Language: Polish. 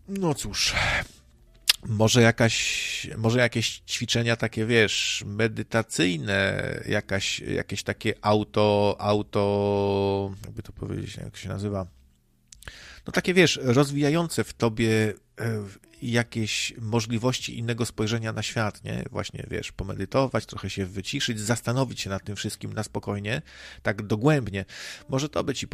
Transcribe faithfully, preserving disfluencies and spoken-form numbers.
No cóż, może jakaś, może jakieś ćwiczenia takie, wiesz, medytacyjne, jakaś, jakieś takie auto, auto, jakby to powiedzieć, jak się nazywa, no takie, wiesz, rozwijające w tobie e, jakieś możliwości innego spojrzenia na świat, nie? Właśnie, wiesz, pomedytować, trochę się wyciszyć, zastanowić się nad tym wszystkim na spokojnie, tak dogłębnie. Może to by ci